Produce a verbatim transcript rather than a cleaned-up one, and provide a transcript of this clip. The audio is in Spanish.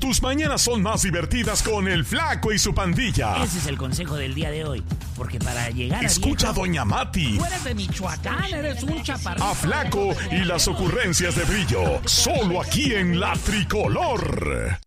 tus mañanas son más divertidas con el Flaco y su pandilla. Ese es el consejo del día de hoy. Porque para llegar Escucha a a Doña Mati. Tú eres de Michoacán, eres un chaparrito. A Flaco y las ocurrencias de Brillo. Solo aquí en La Tricolor.